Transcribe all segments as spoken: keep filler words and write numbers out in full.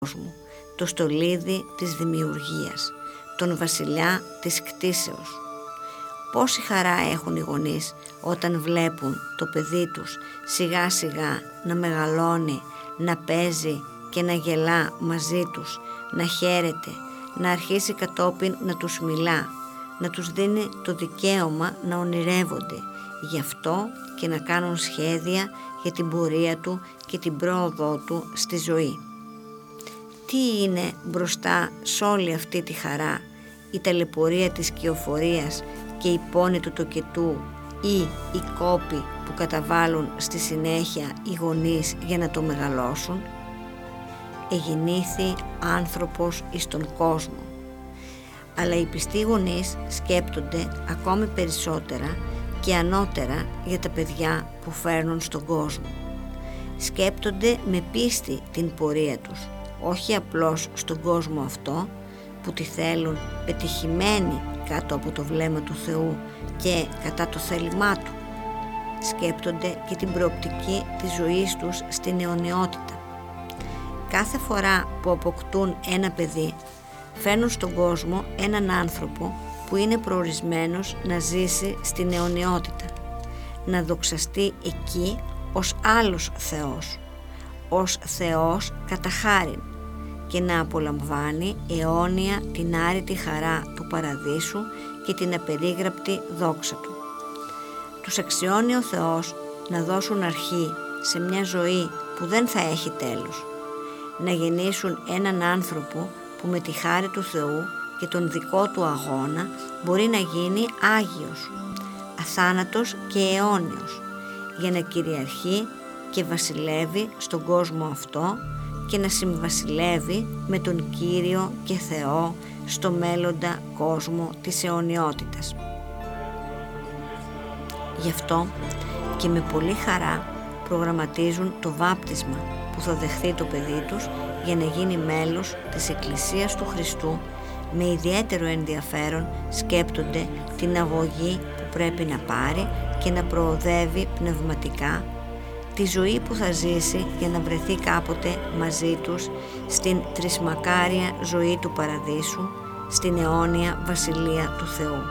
κόσμου, το στολίδι της δημιουργίας, τον βασιλιά της κτήσεως. Πόση χαρά έχουν οι γονείς όταν βλέπουν το παιδί τους σιγά σιγά να μεγαλώνει, να παίζει και να γελά μαζί τους, να χαίρεται, να αρχίσει κατόπιν να τους μιλά, να τους δίνει το δικαίωμα να ονειρεύονται γι' αυτό και να κάνουν σχέδια για την πορεία του και την πρόοδό του στη ζωή. Τι είναι μπροστά σ' όλη αυτή τη χαρά, η ταλαιπωρία της κυοφορίας και η πόνη του τοκετού ή οι κόποι που καταβάλουν στη συνέχεια οι γονείς για να το μεγαλώσουν? Εγεννήθη άνθρωπος εις τον κόσμο. Αλλά οι πιστοί γονείς σκέπτονται ακόμη περισσότερα και ανώτερα για τα παιδιά που φέρνουν στον κόσμο. Σκέπτονται με πίστη την πορεία τους, όχι απλώς στον κόσμο αυτό που τη θέλουν πετυχημένη κάτω από το βλέμμα του Θεού και κατά το θέλημά Του. Σκέπτονται και την προοπτική της ζωής τους στην αιωνιότητα. Κάθε φορά που αποκτούν ένα παιδί, φέρνουν στον κόσμο έναν άνθρωπο που είναι προορισμένος να ζήσει στην αιωνιότητα, να δοξαστεί εκεί ως άλλος Θεός, ως Θεός κατά χάριν, και να απολαμβάνει αιώνια την άρρητη χαρά του παραδείσου και την απερίγραπτη δόξα Του. Τους αξιώνει ο Θεός να δώσουν αρχή σε μια ζωή που δεν θα έχει τέλος, να γεννήσουν έναν άνθρωπο που με τη χάρη του Θεού και τον δικό του αγώνα μπορεί να γίνει Άγιος, αθάνατος και αιώνιος, για να κυριαρχεί και βασιλεύει στον κόσμο αυτό και να συμβασιλεύει με τον Κύριο και Θεό στο μέλλοντα κόσμο της αιωνιότητας. Γι' αυτό και με πολύ χαρά προγραμματίζουν το βάπτισμα που θα δεχθεί το παιδί τους για να γίνει μέλος της Εκκλησίας του Χριστού. Με ιδιαίτερο ενδιαφέρον σκέπτονται την αγωγή που πρέπει να πάρει και να προοδεύει πνευματικά, τη ζωή που θα ζήσει για να βρεθεί κάποτε μαζί τους στην τρισμακάρια ζωή του παραδείσου, στην αιώνια βασιλεία του Θεού.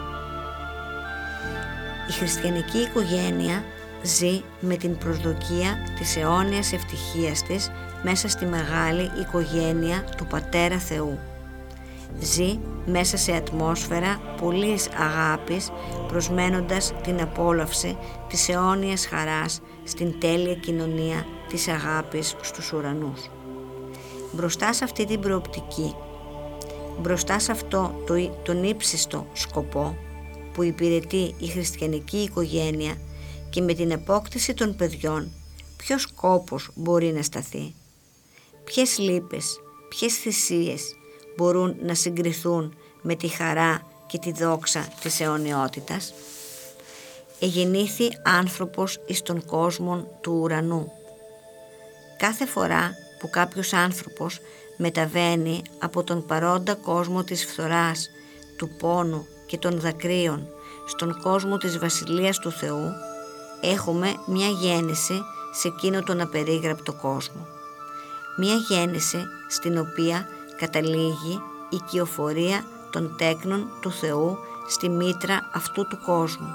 Η χριστιανική οικογένεια ζει με την προσδοκία της αιώνιας ευτυχίας της μέσα στη μεγάλη οικογένεια του Πατέρα Θεού. Ζει μέσα σε ατμόσφαιρα πολλής αγάπης, προσμένοντας την απόλαυση της αιώνιας χαράς στην τέλεια κοινωνία της αγάπης στους ουρανούς. Μπροστά σε αυτή την προοπτική, μπροστά σε αυτό το, τον ύψιστο σκοπό που υπηρετεί η χριστιανική οικογένεια και με την απόκτηση των παιδιών, ποιος κόπος μπορεί να σταθεί? Ποιες λύπες, ποιες θυσίες μπορούν να συγκριθούν με τη χαρά και τη δόξα της αιωνιότητας? Εγεννήθη άνθρωπος εις τον κόσμο του ουρανού. Κάθε φορά που κάποιος άνθρωπος μεταβαίνει από τον παρόντα κόσμο της φθοράς, του πόνου και των δακρύων στον κόσμο της Βασιλείας του Θεού, έχουμε μια γέννηση σε εκείνο τον απερίγραπτο κόσμο. Μια γέννηση στην οποία καταλήγει η κυοφορία των τέκνων του Θεού στη μήτρα αυτού του κόσμου.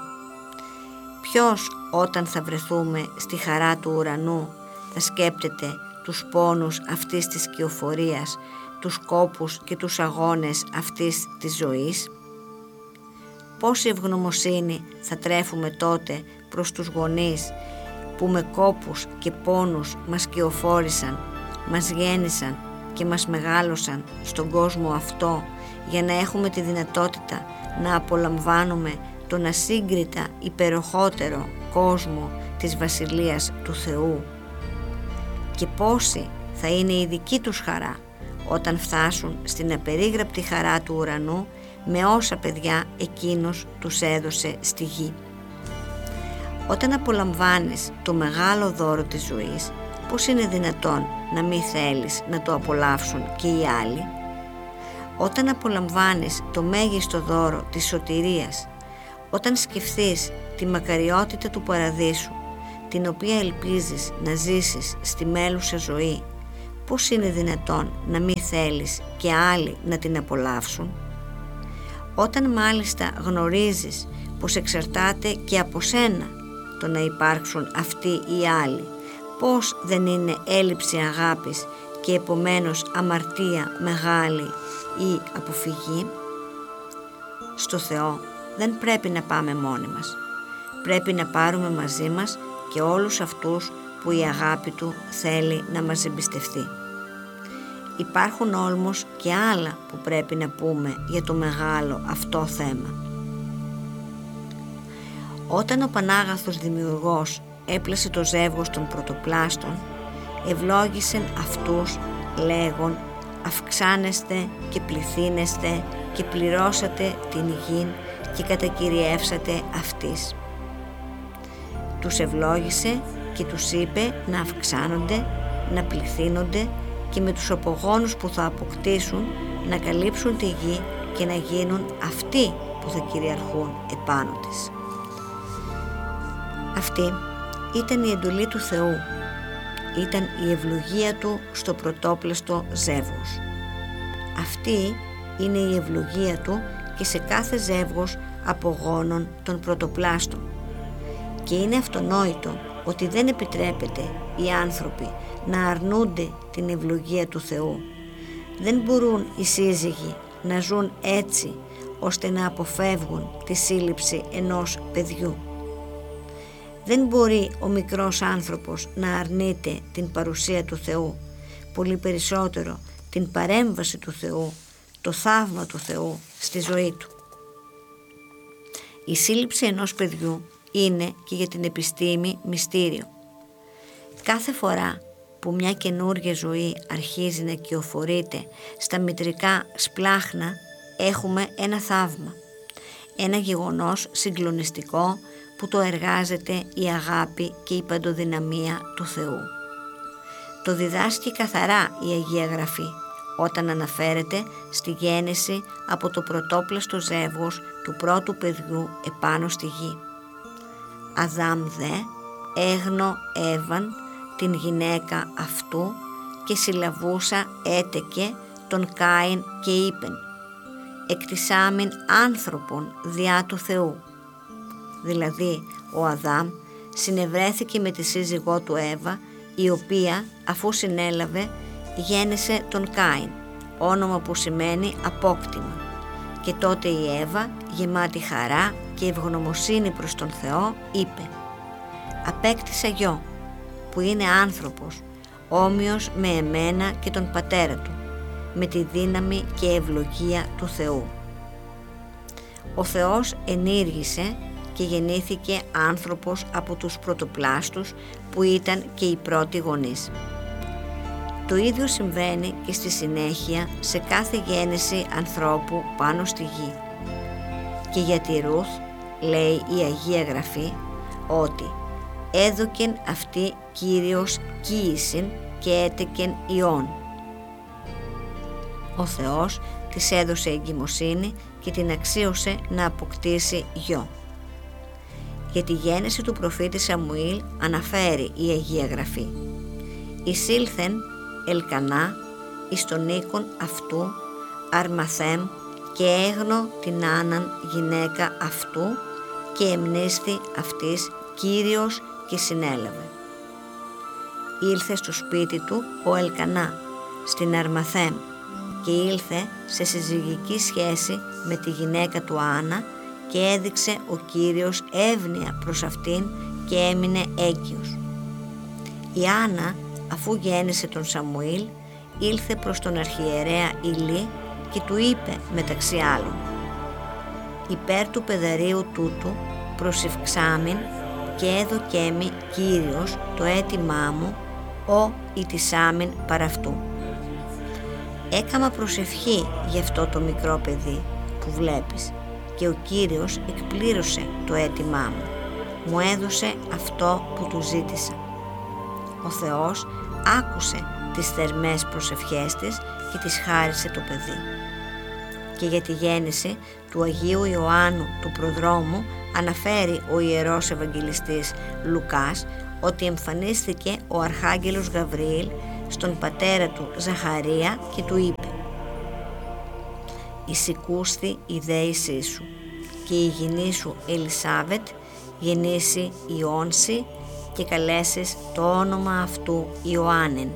Ποιος όταν θα βρεθούμε στη χαρά του ουρανού θα σκέπτεται τους πόνους αυτής της κυοφορίας, τους κόπους και τους αγώνες αυτής της ζωής? Πόση ευγνωμοσύνη θα τρέφουμε τότε προς τους γονείς που με κόπους και πόνους μας κυοφόρησαν, μας γέννησαν και μας μεγάλωσαν στον κόσμο αυτό για να έχουμε τη δυνατότητα να απολαμβάνουμε τον ασύγκριτα υπεροχότερο κόσμο της Βασιλείας του Θεού. Και πόση θα είναι η δική τους χαρά όταν φτάσουν στην απερίγραπτη χαρά του ουρανού με όσα παιδιά εκείνος τους έδωσε στη γη. Όταν απολαμβάνεις το μεγάλο δώρο της ζωής, πώς είναι δυνατόν να μην θέλεις να το απολαύσουν και οι άλλοι? Όταν απολαμβάνεις το μέγιστο δώρο της σωτηρίας, όταν σκεφτείς τη μακαριότητα του παραδείσου, την οποία ελπίζεις να ζήσεις στη μέλουσα ζωή, πώς είναι δυνατόν να μη θέλεις και άλλοι να την απολαύσουν? Όταν μάλιστα γνωρίζεις πως εξαρτάται και από σένα το να υπάρξουν αυτοί ή άλλοι, πώς δεν είναι έλλειψη αγάπης και επομένως αμαρτία μεγάλη ή αποφυγή? Στο Θεό δεν πρέπει να πάμε μόνοι μας. Πρέπει να πάρουμε μαζί μας και όλους αυτούς που η αγάπη Του θέλει να μας εμπιστευτεί. Υπάρχουν όμως και άλλα που πρέπει να πούμε για το μεγάλο αυτό θέμα. Όταν ο Πανάγαθος Δημιουργός έπλασε το ζεύγος των πρωτοπλάστων, ευλόγησεν αυτούς λέγον: αυξάνεστε και πληθύνεστε και πληρώσατε την γην και κατακυριεύσατε αυτής. Τους ευλόγησε και τους είπε να αυξάνονται, να πληθύνονται και με τους απογόνους που θα αποκτήσουν να καλύψουν τη γη και να γίνουν αυτοί που θα κυριαρχούν επάνω της. Αυτή ήταν η εντολή του Θεού, ήταν η ευλογία Του στο πρωτόπλαστο ζεύγος. Αυτή είναι η ευλογία Του και σε κάθε ζεύγος απογόνων των πρωτοπλάστων. Και είναι αυτονόητο ότι δεν επιτρέπεται οι άνθρωποι να αρνούνται την ευλογία του Θεού. Δεν μπορούν οι σύζυγοι να ζουν έτσι ώστε να αποφεύγουν τη σύλληψη ενός παιδιού. Δεν μπορεί ο μικρός άνθρωπος να αρνείται την παρουσία του Θεού, πολύ περισσότερο την παρέμβαση του Θεού, το θαύμα του Θεού στη ζωή του. Η σύλληψη ενός παιδιού είναι και για την επιστήμη μυστήριο. Κάθε φορά που μια καινούργια ζωή αρχίζει να κυοφορείται στα μητρικά σπλάχνα, έχουμε ένα θαύμα, ένα γεγονός συγκλονιστικό που το εργάζεται η αγάπη και η παντοδυναμία του Θεού. Το διδάσκει καθαρά η Αγία Γραφή όταν αναφέρεται στη γέννηση από το πρωτόπλαστο ζεύγος του πρώτου παιδιού επάνω στη γη. Αδάμ δε έγνω Εύαν την γυναίκα αυτού και συλλαβούσα έτεκε τον Κάιν και είπεν: εκτισάμην άνθρωπον διά του Θεού. Δηλαδή ο Αδάμ συνευρέθηκε με τη σύζυγό του Εύα, η οποία αφού συνέλαβε γέννησε τον Κάιν, όνομα που σημαίνει απόκτημα. Και τότε η Εύα, γεμάτη χαρά και ευγνωμοσύνη προς τον Θεό, είπε: απέκτησα γιο, που είναι άνθρωπος, όμοιος με εμένα και τον πατέρα του, με τη δύναμη και ευλογία του Θεού. Ο Θεός ενήργησε και γεννήθηκε άνθρωπος από τους πρωτοπλάστους που ήταν και οι πρώτοι γονείς. Το ίδιο συμβαίνει και στη συνέχεια σε κάθε γέννηση ανθρώπου πάνω στη γη. Και για τη Ρούθ λέει η Αγία Γραφή ότι έδωκεν αυτή Κύριος κοίησιν και έτεκεν ιών. Ο Θεός της έδωσε εγκυμοσύνη και την αξίωσε να αποκτήσει γιο. Για τη γέννηση του προφήτη Σαμουήλ αναφέρει η Αγία Γραφή: εισήλθεν Ελκανά εις τον οίκον αυτού Αρμαθέμ και έγνω την Άνναν γυναίκα αυτού και εμνίσθη αυτής Κύριος και συνέλαβε. Ήλθε στο σπίτι του ο Ελκανά στην Αρμαθέμ και ήλθε σε συζυγική σχέση με τη γυναίκα του Άννα και έδειξε ο Κύριος εύνοια προς αυτήν και έμεινε έγκυος. Η Άννα, αφού γέννησε τον Σαμουήλ, ήλθε προς τον αρχιερέα Ηλί και του είπε μεταξύ άλλων: υπέρ του παιδαρίου τούτου προσευξάμην και έδωκέμι Κύριος το αίτημά μου, ο ητισάμην παρ' αυτού. Έκαμα προσευχή γι' αυτό το μικρό παιδί που βλέπεις και ο Κύριος εκπλήρωσε το αίτημά μου, μου έδωσε αυτό που του ζήτησα. Ο Θεός άκουσε τις θερμές προσευχές της και της χάρισε το παιδί. Και για τη γέννηση του Αγίου Ιωάννου του Προδρόμου αναφέρει ο Ιερός Ευαγγελιστής Λουκάς ότι εμφανίστηκε ο Αρχάγγελος Γαβριήλ στον πατέρα του Ζαχαρία και του είπε: «Εισηκούσθη η δέησή σου και η γυνή σου Ελισάβετ γεννήσει Ιόνση και καλέσεις το όνομα αυτού Ιωάννην.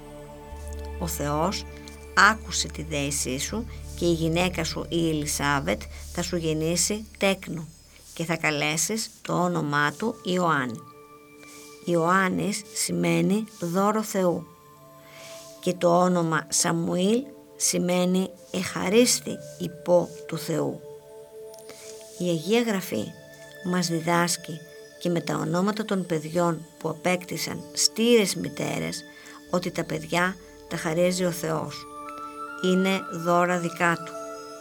Ο Θεός άκουσε τη δέησή σου και η γυναίκα σου η Ελισάβετ θα σου γεννήσει τέκνο και θα καλέσεις το όνομά του Ιωάννη. Ιωάννης σημαίνει δώρο Θεού και το όνομα Σαμουήλ σημαίνει εχαρίστη υπό του Θεού». Η Αγία Γραφή μας διδάσκει και με τα ονόματα των παιδιών που απέκτησαν στήρες μητέρες ότι τα παιδιά τα χαρίζει ο Θεός. Είναι δώρα δικά του.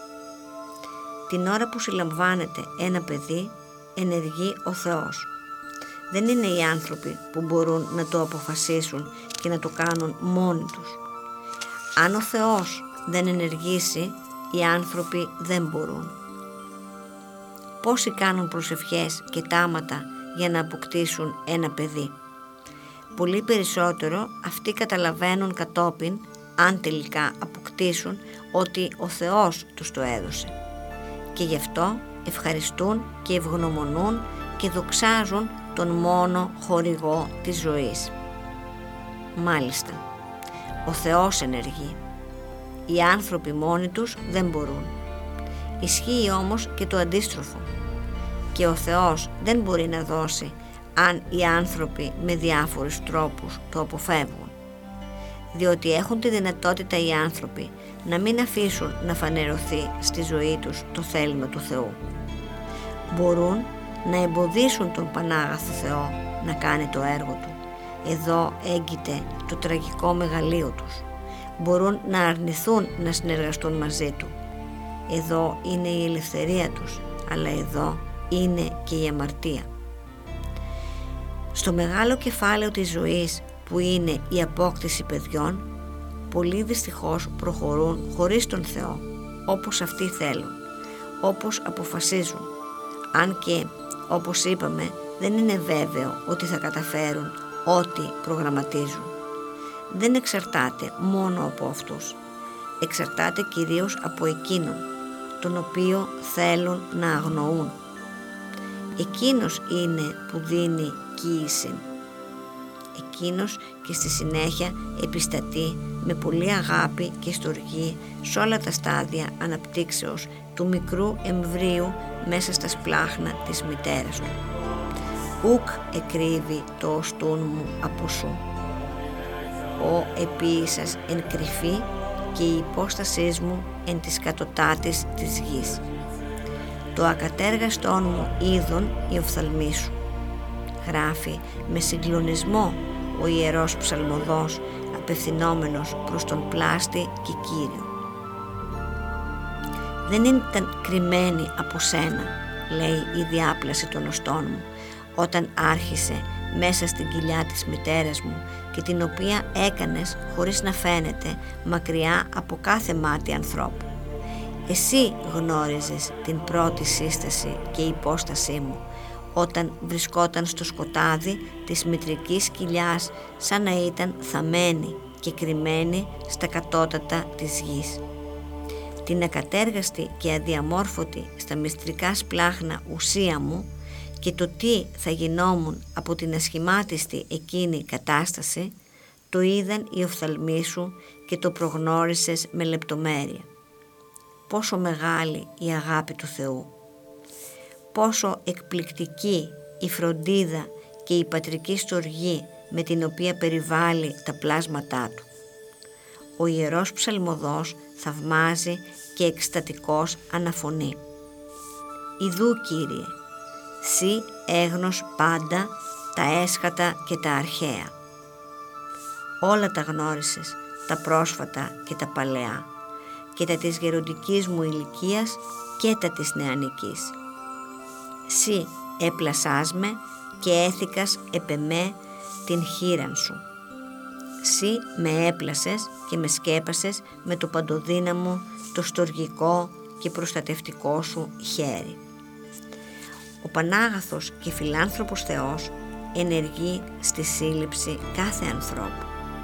Την ώρα που συλλαμβάνεται ένα παιδί ενεργεί ο Θεός. Δεν είναι οι άνθρωποι που μπορούν να το αποφασίσουν και να το κάνουν μόνοι τους. Αν ο Θεός δεν ενεργήσει, οι άνθρωποι δεν μπορούν. Πόσοι κάνουν προσευχές και τάματα για να αποκτήσουν ένα παιδί? Πολύ περισσότερο αυτοί καταλαβαίνουν κατόπιν, αν τελικά αποκτήσουν, ότι ο Θεός τους το έδωσε. Και γι' αυτό ευχαριστούν και ευγνωμονούν και δοξάζουν τον μόνο χορηγό της ζωής. Μάλιστα, ο Θεός ενεργεί. Οι άνθρωποι μόνοι τους δεν μπορούν. Ισχύει όμως και το αντίστροφο. Και ο Θεός δεν μπορεί να δώσει αν οι άνθρωποι με διάφορους τρόπους το αποφεύγουν. Διότι έχουν τη δυνατότητα οι άνθρωποι να μην αφήσουν να φανερωθεί στη ζωή τους το θέλημα του Θεού. Μπορούν να εμποδίσουν τον Πανάγαθο Θεό να κάνει το έργο του. Εδώ έγκυται το τραγικό μεγαλείο τους. Μπορούν να αρνηθούν να συνεργαστούν μαζί του. Εδώ είναι η ελευθερία τους, αλλά εδώ είναι και η αμαρτία. Στο μεγάλο κεφάλαιο της ζωής που είναι η απόκτηση παιδιών, πολλοί δυστυχώς προχωρούν χωρίς τον Θεό, όπως αυτοί θέλουν, όπως αποφασίζουν. Αν και, όπως είπαμε, δεν είναι βέβαιο ότι θα καταφέρουν ό,τι προγραμματίζουν. Δεν εξαρτάται μόνο από αυτούς. Εξαρτάται κυρίως από εκείνον, τον οποίο θέλουν να αγνοούν. Εκείνος είναι που δίνει κύηση. Εκείνος και στη συνέχεια επιστατεί με πολύ αγάπη και στοργή σε όλα τα στάδια αναπτύξεως του μικρού εμβρίου μέσα στα σπλάχνα της μητέρας του. «Ουκ εκρύβει το οστούν μου από σου. Ο επίησας εν κρυφή και η υπόστασής μου εν της κατωτάτης της γης. Το ακατέργαστόν μου είδων η οφθαλμή σου», γράφει με συγκλονισμό ο Ιερός Ψαλμοδός, απευθυνόμενος προς τον πλάστη και Κύριο. «Δεν ήταν κρυμμένη από σένα», λέει, «η διάπλαση των οστών μου, όταν άρχισε μέσα στην κοιλιά της μητέρας μου και την οποία έκανες χωρίς να φαίνεται, μακριά από κάθε μάτι ανθρώπου. Εσύ γνώριζες την πρώτη σύσταση και υπόστασή μου, όταν βρισκόταν στο σκοτάδι της μητρικής κοιλιάς, σαν να ήταν θαμμένη και κρυμμένη στα κατώτατα της γης. Την ακατέργαστη και αδιαμόρφωτη στα μυστρικά σπλάχνα ουσία μου και το τι θα γινόμουν από την ασχημάτιστη εκείνη κατάσταση, το είδαν οι οφθαλμοί σου και το προγνώρισες με λεπτομέρεια. Πόσο μεγάλη η αγάπη του Θεού! Πόσο εκπληκτική η φροντίδα και η πατρική στοργή με την οποία περιβάλλει τα πλάσματά του. Ο Ιερός Ψαλμοδός θαυμάζει και εκστατικός αναφωνεί: «Ιδού, Κύριε, σύ έγνος πάντα τα έσχατα και τα αρχαία. Όλα τα γνώρισες, τα πρόσφατα και τα παλαιά, και τα της γεροντικής μου ηλικίας και τα της νεανικής. Σύ έπλασάς με και έθηκας επ' εμέ την χείραν σου. Σύ με έπλασες και με σκέπασες με το παντοδύναμο, το στοργικό και προστατευτικό σου χέρι». Ο Πανάγαθος και φιλάνθρωπος Θεός ενεργεί στη σύλληψη κάθε ανθρώπου.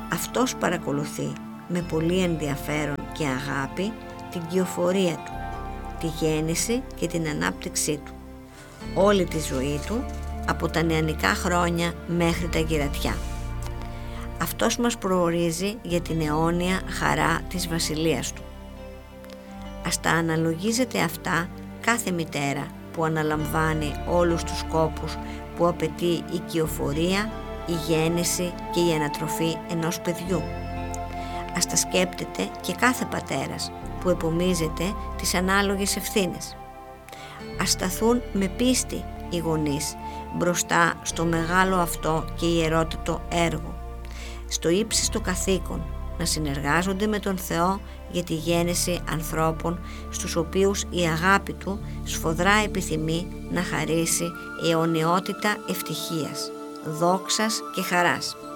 Αυτός παρακολουθεί με πολύ ενδιαφέρον και αγάπη την κυοφορία του, τη γέννηση και την ανάπτυξή του, όλη τη ζωή του από τα νεανικά χρόνια μέχρι τα γυρατιά. Αυτός μας προορίζει για την αιώνια χαρά της βασιλείας του. Ας τα αναλογίζετε αυτά κάθε μητέρα που αναλαμβάνει όλους τους σκόπους που απαιτεί η κυοφορία, η γέννηση και η ανατροφή ενός παιδιού. Ας τα σκέπτεται και κάθε πατέρας που επομίζεται τις ανάλογες ευθύνες. Ας σταθούν με πίστη οι γονείς μπροστά στο μεγάλο αυτό και ιερότατο έργο, στο ύψιστο καθήκον να συνεργάζονται με τον Θεό για τη γέννηση ανθρώπων στους οποίους η αγάπη Του σφοδρά επιθυμεί να χαρίσει αιωνιότητα ευτυχίας, δόξας και χαράς.